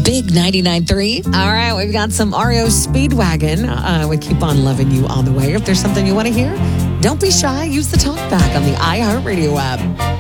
Big 99.3. All right, we've got some REO Speedwagon. We keep on loving you on the way. If there's something you want to hear, don't be shy. Use the talkback on the iHeartRadio app.